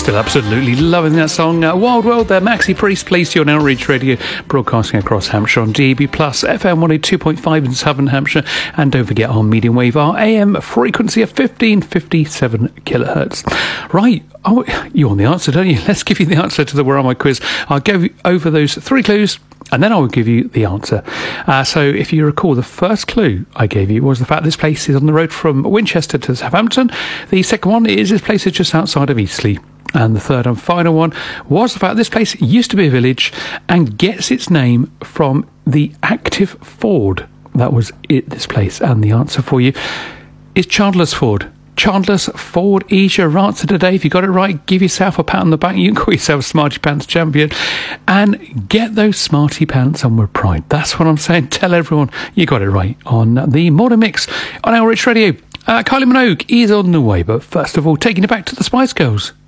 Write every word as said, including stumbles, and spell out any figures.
Still absolutely loving that song. Uh, Wild World there, Maxi Priest, plays to you on Outreach Radio, broadcasting across Hampshire on D A B plus, F M one oh two point five in Southern Hampshire, and don't forget our medium wave, our A M frequency of fifteen fifty-seven kilohertz. Right, oh, you want the answer, don't you? Let's give you the answer to the Where Are My quiz. I'll go over those three clues, and then I will give you the answer. Uh, so if you recall, the first clue I gave you was the fact this place is on the road from Winchester to Southampton. The second one is this place is just outside of Eastleigh. And the third and final one was the fact this place used to be a village and gets its name from the active Ford. That was it, this place. And the answer for you is Chandler's Ford. Chandler's Ford is your answer today. If you got it right, give yourself a pat on the back. You can call yourself Smarty Pants champion and get those Smarty Pants on with pride. That's what I'm saying. Tell everyone you got it right on the Morning Mix on Outreach Radio. Uh, Kylie Minogue is on the way, but first of all, taking it back to the Spice Girls.